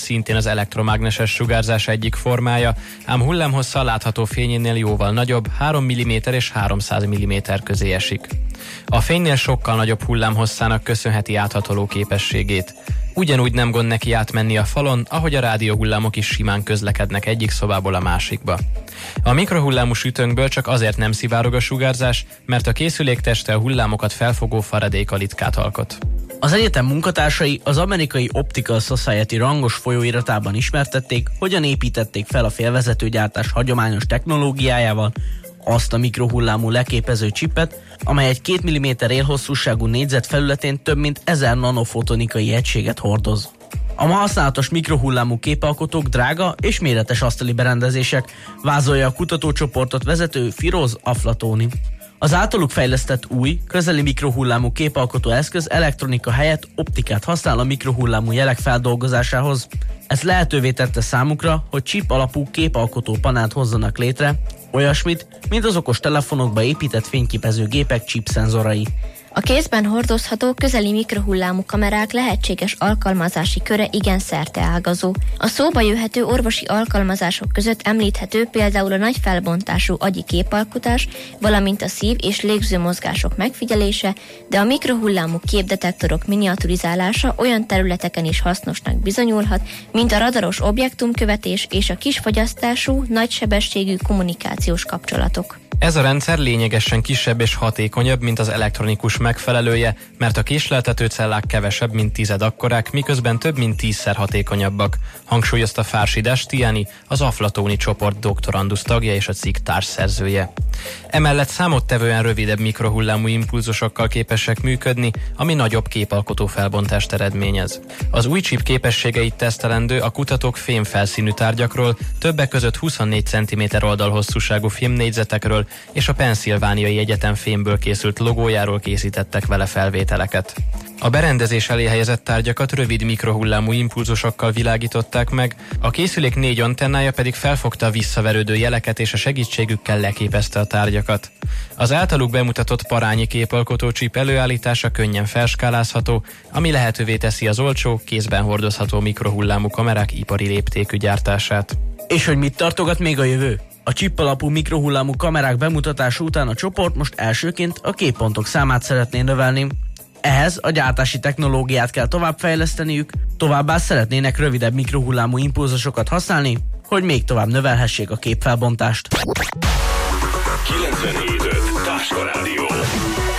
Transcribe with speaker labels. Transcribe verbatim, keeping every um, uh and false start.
Speaker 1: szintén az elektromágneses sugárzás egyik formája, ám hullámhossza a látható fényénél jóval nagyobb, három milliméter és háromszáz milliméter közé esik. A fénynél sokkal nagyobb hullámhosszának köszönheti áthatoló képességét. Ugyanúgy nem gond neki átmenni a falon, ahogy a rádióhullámok is simán közlekednek egyik szobából a másikba. A mikrohullámú sütőnkből csak azért nem szivárog a sugárzás, mert a készülék teste a hullámokat felfogó faradékalitkát alkot.
Speaker 2: Az egyetem munkatársai az amerikai Optical Society rangos folyóiratában ismertették, hogyan építették fel a félvezetőgyártás hagyományos technológiájával azt a mikrohullámú leképező csipet, amely egy két milliméter élhosszúságú négyzet felületén több mint ezer nanofotonikai egységet hordoz. A ma használatos mikrohullámú képalkotók drága és méretes asztali berendezések, vázolja a kutatócsoportot vezető Firoz Aflatoni. Az általuk fejlesztett új, közeli mikrohullámú képalkotó eszköz elektronika helyett optikát használ a mikrohullámú jelek feldolgozásához. Ez lehetővé tette számukra, hogy chip alapú képalkotó panelt hozzanak létre, olyasmit, mint az okos telefonokba épített fényképező gépek chip szenzorai.
Speaker 3: A kézben hordozható közeli mikrohullámú kamerák lehetséges alkalmazási köre igen szerteágazó. A szóba jöhető orvosi alkalmazások között említhető például a nagy felbontású agyi képalkotás, valamint a szív- és légzőmozgások megfigyelése, de a mikrohullámú képdetektorok miniaturizálása olyan területeken is hasznosnak bizonyulhat, mint a radaros objektumkövetés és a kisfogyasztású, nagysebességű kommunikációs kapcsolatok.
Speaker 1: Ez a rendszer lényegesen kisebb és hatékonyabb, mint az elektronikus megfelelője, mert a késleltető cellák kevesebb, mint tized akkorák, miközben több mint tízszer hatékonyabbak, hangsúlyozta Fársi Destiani, az Aflatoni csoport doktorandusz tagja és a cikk társszerzője. Emellett számottevően rövidebb mikrohullámú impulzusokkal képesek működni, ami nagyobb képalkotó felbontást eredményez. Az új chip képességeit tesztelendő a kutatók fémfelszínű tárgyakról, többek között huszonnégy centiméter oldalhosszúságú filmnégyzetekről és a Pennsylvániai Egyetem fémből készült logójáról készítettek vele felvételeket. A berendezés elé helyezett tárgyakat rövid mikrohullámú impulzusokkal világították meg, a készülék négy antennája pedig felfogta a visszaverődő jeleket és a segítségükkel leképezte a tárgyakat. Az általuk bemutatott parányi képalkotó chip előállítása könnyen felskálázható, ami lehetővé teszi az olcsó, kézben hordozható mikrohullámú kamerák ipari léptékű gyártását.
Speaker 2: És hogy mit tartogat még a jövő? A chip alapú mikrohullámú kamerák bemutatása után a csoport most elsőként a képpontok számát szeretné növelni. Ehhez a gyártási technológiát kell továbbfejleszteniük, továbbá szeretnének rövidebb mikrohullámú impulzusokat használni, hogy még tovább növelhessék a képfelbontást.
Speaker 4: kilencvenhét öt Táska Rádió.